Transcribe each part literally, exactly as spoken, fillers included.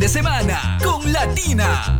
de semana con Latina.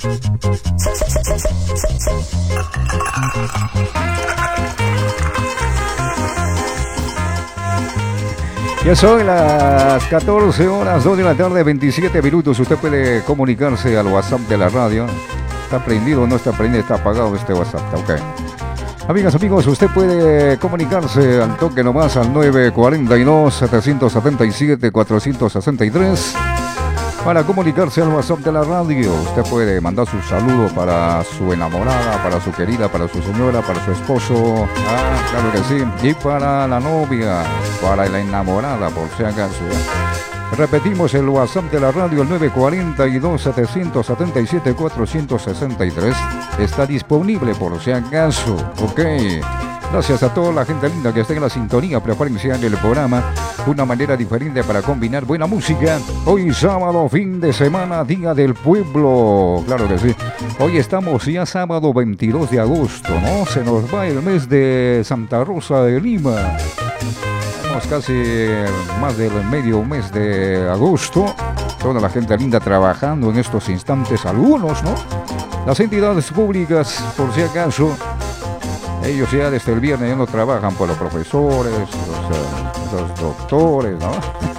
Ya son las catorce horas, dos de la tarde, veintisiete minutos. Usted puede comunicarse al WhatsApp de la radio. ¿Está prendido o no está prendido? Está apagado este WhatsApp. Ok. Amigas, amigos, usted puede comunicarse al toque nomás al nueve cuatro dos, siete siete siete, cuatro seis tres. Para comunicarse al WhatsApp de la radio, usted puede mandar su saludo para su enamorada, para su querida, para su señora, para su esposo. Ah, claro que sí. Y para la novia, para la enamorada, por si acaso. ¿eh? Repetimos el WhatsApp de la radio, el nueve cuatro dos, siete siete siete, cuatro seis tres. Está disponible por si acaso. Ok. Gracias a toda la gente linda que está en la sintonía preferencial del programa. Una manera diferente para combinar buena música. Hoy sábado, fin de semana, Día del Pueblo. Claro que sí. Hoy estamos ya sábado veintidós de agosto, ¿no? Se nos va el mes de Santa Rosa de Lima. Estamos casi más del medio mes de agosto. Toda la gente linda trabajando en estos instantes. Algunos, ¿no? Las entidades públicas, por si acaso. Ellos ya desde el viernes ya no trabajan por los profesores, los, uh, los doctores, ¿no?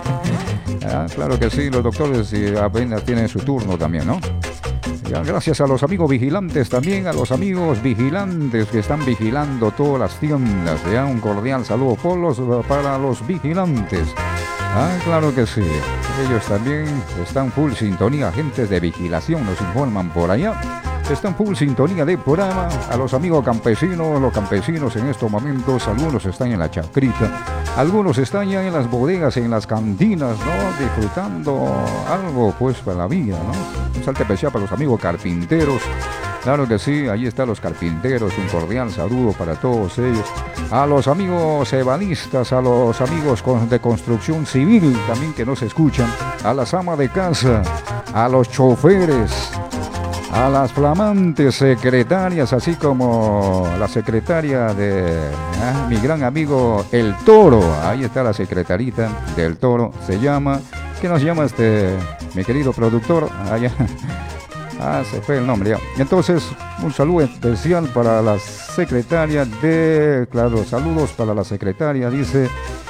Ah, claro que sí, los doctores y apenas tienen su turno también, ¿no? Ya, gracias a los amigos vigilantes también, a los amigos vigilantes que están vigilando todas las tiendas. Ya, un cordial saludo por los, para los vigilantes. Ah, claro que sí. Ellos también están full sintonía, agentes de vigilación nos informan por allá. Están full sintonía de programa. A los amigos campesinos, los campesinos en estos momentos, algunos están en la chacrita, algunos están ya en las bodegas, en las cantinas, ¿no? Disfrutando algo, pues, para la vida, ¿no? Un salte especial para los amigos carpinteros. Claro que sí, ahí están los carpinteros, un cordial saludo para todos ellos. A los amigos ebanistas, a los amigos de construcción civil también que nos escuchan, a las amas de casa, a los choferes, a las flamantes secretarias, así como la secretaria de ah, mi gran amigo El Toro. Ahí está la secretarita del Toro, se llama, ¿qué nos llama este, mi querido productor? Allá. Ah, se fue el nombre ya. Entonces, un saludo especial para la secretaria de, claro, saludos para la secretaria, dice,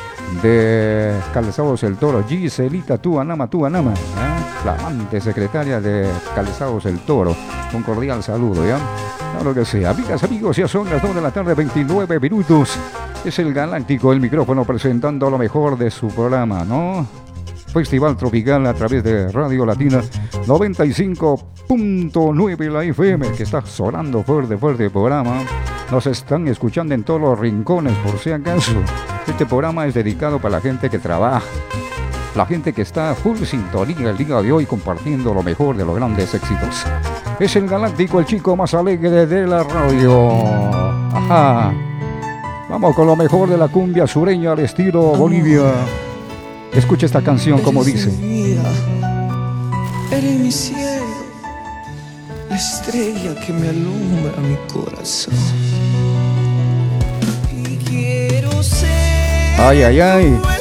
de Calzados El Toro, Giselita Tuanama, Tuanama, ¿eh? La amante secretaria de Calzados El Toro. Un cordial saludo, ¿ya? Claro que sí. Amigas, amigos, ya son las dos de la tarde, veintinueve minutos. Es el Galáctico, el micrófono presentando lo mejor de su programa, ¿no? Festival Tropical a través de Radio Latina noventa y cinco punto nueve la F M, que está sonando fuerte, fuerte el programa. Nos están escuchando en todos los rincones, por si acaso. Este programa es dedicado para la gente que trabaja, la gente que está full sintonía el día de hoy compartiendo lo mejor de los grandes éxitos. Es el Galáctico, el chico más alegre de la radio. Ajá. Vamos con lo mejor de la cumbia sureña al estilo Bolivia. Escucha esta canción como dice. Eres mi cielo, la estrella que me alumbra mi corazón. Y quiero ser Ay, ay, ay.